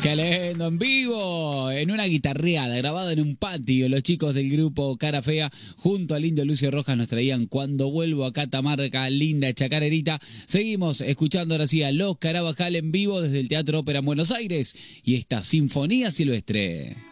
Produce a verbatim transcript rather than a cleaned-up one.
Qué lindo, en vivo, en una guitarreada, grabada en un patio. Los chicos del grupo Cara Fea, junto al lindo Lucio Rojas, nos traían Cuando vuelvo a Catamarca, linda chacarerita. Seguimos escuchando ahora sí a Los Carabajal en vivo desde el Teatro Ópera en Buenos Aires y esta Sinfonía Silvestre.